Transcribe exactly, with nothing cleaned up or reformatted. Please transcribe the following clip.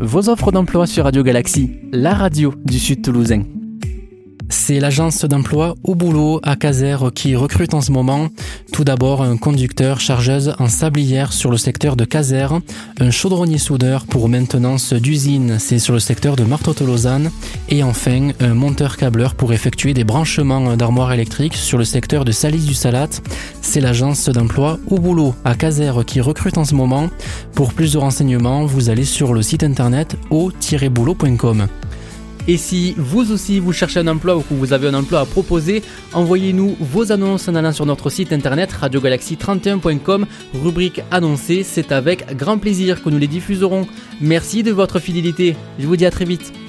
vos offres d'emploi sur Radio Galaxie, la radio du Sud Toulousain. C'est l'agence d'emploi Au Boulot à Casères qui recrute en ce moment. Tout d'abord, un conducteur chargeuse en sablière sur le secteur de Casères, un chaudronnier soudeur pour maintenance d'usine, c'est sur le secteur de Marteau-Tolosane, et enfin, un monteur câbleur pour effectuer des branchements d'armoires électriques sur le secteur de Salis-du-Salat. C'est l'agence d'emploi Au Boulot à Casères qui recrute en ce moment. Pour plus de renseignements, vous allez sur le site internet au tiret boulot point com. Et si vous aussi vous cherchez un emploi ou que vous avez un emploi à proposer, envoyez-nous vos annonces en allant sur notre site internet radio galaxie trente et un point com, rubrique annoncée. C'est avec grand plaisir que nous les diffuserons. Merci de votre fidélité. Je vous dis à très vite.